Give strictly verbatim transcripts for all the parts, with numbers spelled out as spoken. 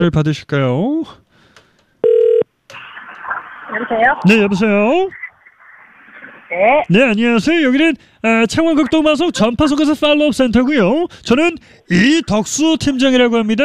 받으실까요? 여보세요? 네, 여보세요? 네. 네, 안녕하세요. 여기는 아, 창원 극동방송 전파석에서 팔로업 센터고요. 저는 이덕수 팀장이라고 합니다.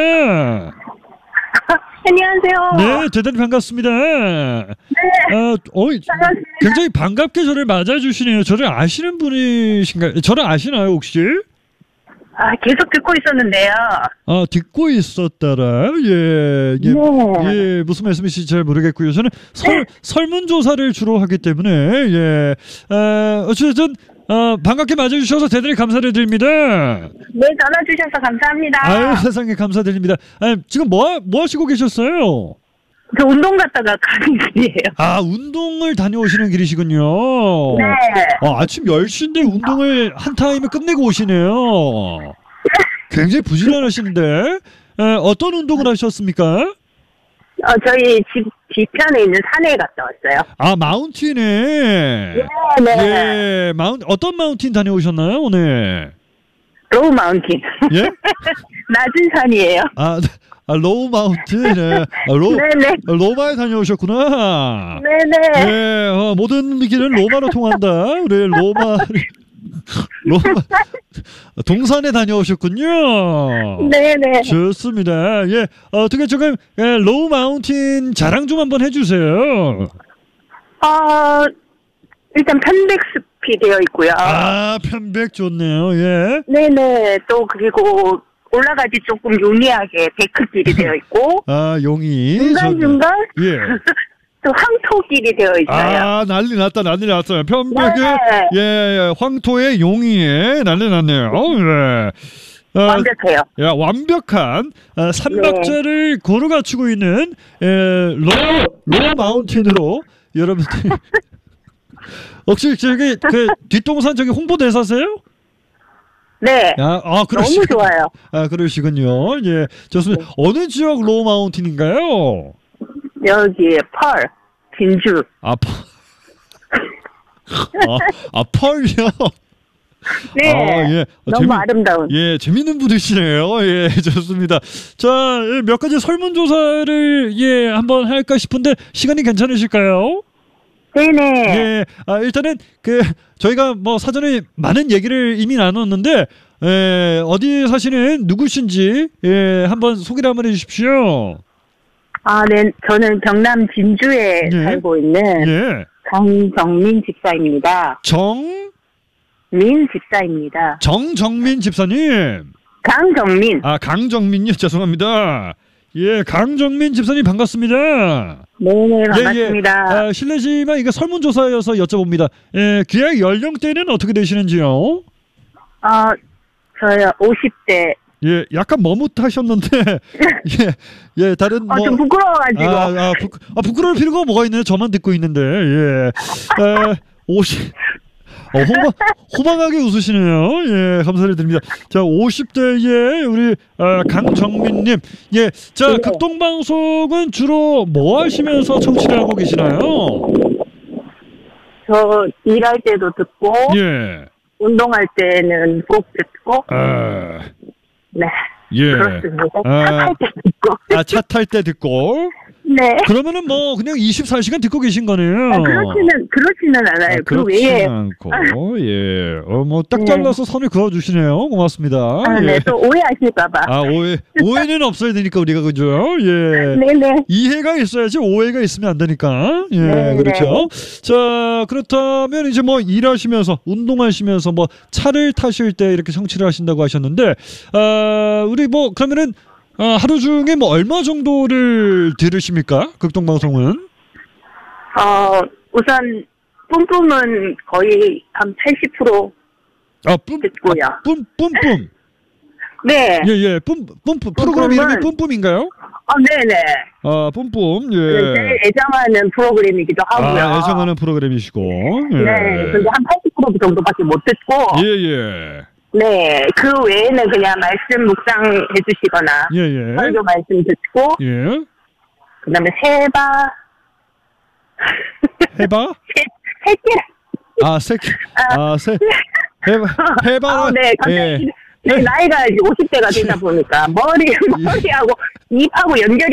안녕하세요. 네, 대단히 반갑습니다. 네. 아, 어, 반갑습니다. 굉장히 반갑게 저를 맞아주시네요. 저를 아시는 분이신가요? 저를 아시나요, 혹시? 아, 계속 듣고 있었는데요. 아, 듣고 있었다라. 예, 예, 네. 예, 무슨 말씀이신지 잘 모르겠고요. 저는 설, 설문조사를 주로 하기 때문에, 예, 아, 어쨌든, 어, 반갑게 맞아주셔서 대단히 감사를 드립니다. 네, 전화 주셔서 감사합니다. 아유, 세상에 감사드립니다. 아, 지금 뭐, 하- 뭐 하시고 계셨어요? 저 운동 갔다가 가는 길이에요. 아, 운동을 다녀오시는 길이시군요. 네. 아, 아침 열 시인데 운동을 한 타임에 끝내고 오시네요. 굉장히 부지런하신데, 에, 어떤 운동을 하셨습니까? 어, 저희 집 뒤편에 있는 산에 갔다 왔어요. 아, 마운틴에. 네, 네. 예, 마운, 어떤 마운틴 다녀오셨나요, 오늘? 로우 마운틴. 예? 낮은 산이에요. 아, 아 로우 마운틴. 예. 아, 로, 네네. 아, 로마에 다녀오셨구나. 네네. 예, 어, 모든 길은 로마로 통한다. 우리 로마, 로마, 동산에 다녀오셨군요. 네네. 좋습니다. 예, 어, 어떻게 조금 예, 로우 마운틴 자랑 좀 한번 해주세요. 어, 일단 편백숲이 되어 있고요. 아, 편백 좋네요. 예. 네네. 또 그리고 올라가기 조금 용이하게 데크길이 되어 있고 아, 용이. 중간중간 좋네. 예. 또 황토길이 되어 있어요. 아, 난리 났다, 난리 났어요. 편백에, 네. 예, 예, 황토에 용이에 난리 났네요. 예. 어, 완벽해요. 야, 완벽한 어, 삼박자를 고루 갖추고 있는 에, 로, 로 마운틴으로 여러분들 혹시 저기 그 뒷동산 저기 홍보대사세요? 네. 아, 아 너무 그러시군요. 좋아요. 아, 그러시군요. 예, 좋습니다. 네. 어느 지역 로 마운틴인가요? 여기 펄, 진주. 아, 펄. 아, 아 펄이요? 네. 아, 예. 아, 너무 재미- 아름다운. 예, 재밌는 분이시네요. 예, 좋습니다. 자, 예, 몇 가지 설문조사를, 예, 한번 할까 싶은데, 시간이 괜찮으실까요? 네네. 예, 아, 일단은, 그, 저희가 뭐 사전에 많은 얘기를 이미 나눴는데, 예, 어디 사시는 누구신지, 예, 한번 소개를 한번 해주십시오. 아, 네. 저는 경남 진주에 예. 살고 있는 예, 강정민 집사입니다. 정, 민 집사입니다. 정정민 집사님. 강정민. 아, 강정민요. 죄송합니다. 예, 강정민 집사님 반갑습니다. 네네, 예, 반갑습니다. 예. 아, 실례지만 이거 설문조사여서 여쭤봅니다. 예, 귀의 연령대는 어떻게 되시는지요? 아, 저요, 오십 대. 예, 약간 머뭇하셨는데, 예, 예, 다른 어, 뭐. 좀 부끄러워가지고. 아, 아, 부, 아, 부끄러울 필요가 뭐가 있나요? 저만 듣고 있는데, 예. 에, 오십, 어, 호방, 호방하게 웃으시네요. 예, 감사를 드립니다. 자, 오십 대의 우리, 아, 강정민님. 예, 자, 네. 극동방송은 주로 뭐 하시면서 청취를 하고 계시나요? 저 일할 때도 듣고, 예. 운동할 때는 꼭 듣고, 아, 네. 예. 그렇습니다. 아. 차탈 때 듣고. 아, 차 탈 때 듣고. 네. 그러면은 뭐 그냥 이십사 시간 듣고 계신 거네요. 아, 그렇지는, 그렇지는 않아요. 아, 그 그렇지는 외에. 않고, 예. 어, 뭐 딱 네. 잘라서 선을 그어주시네요. 고맙습니다. 아, 예. 네. 또 오해하실까봐. 아, 오해, 오해는 없어야 되니까 우리가 그죠? 예. 네네. 이해가 있어야지 오해가 있으면 안 되니까. 예, 네, 그렇죠. 자, 그렇다면 이제 뭐 일하시면서, 운동하시면서 뭐 차를 타실 때 이렇게 청취를 하신다고 하셨는데, 아, 우리 뭐 그러면은 아, 하루 중에 뭐 얼마 정도를 들으십니까? 극동방송은? 어, 우선, 뿜뿜은 거의 한 팔십 퍼센트 아, 뿜, 듣고요. 아, 뿜, 뿜뿜. 네. 예, 예, 뿜, 뿜뿜. 프로그램 이름이 뿜뿜은- 뿜뿜인가요? 아, 네네. 아, 뿜뿜. 네, 예. 제일 애정하는 프로그램이기도 하고요. 아, 애정하는 프로그램이시고. 예. 네, 근데 한 팔십 퍼센트 정도밖에 못 듣고, 예, 예. 네, 그 외에는 그냥 말씀 묵상해 주시거나, 예, 예. 설교 말씀 듣고, 예. 그 다음에 세바, 해봐? 세, 세끼, 아, 세, 아, 세, 해봐, 해봐. 아, 네, 갑자기, 예. 네, 나이가 이제 오십 대가 되다 보니까, 머리, 머리하고 입하고 연결이